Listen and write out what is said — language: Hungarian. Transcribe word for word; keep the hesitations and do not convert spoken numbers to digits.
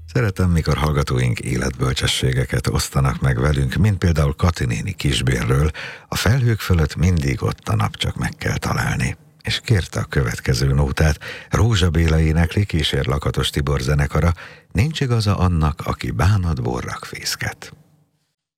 Szeretem, mikor hallgatóink életbölcsességeket osztanak meg velünk, mint például Kati néni Kisbérről, a felhők fölött mindig ott a nap, csak meg kell találni. És kérte a következő nótát, Rózsa Béla énekli, kísér Lakatos Tibor zenekara, nincs igaza annak, aki bánatból rak fészket.